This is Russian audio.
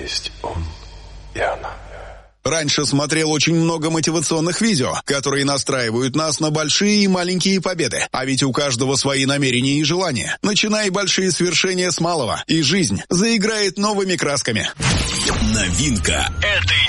есть он и она. Раньше смотрел очень много мотивационных видео, которые настраивают нас на большие и маленькие победы. А ведь у каждого свои намерения и желания. Начинай большие свершения с малого, и жизнь заиграет новыми красками. Новинка этой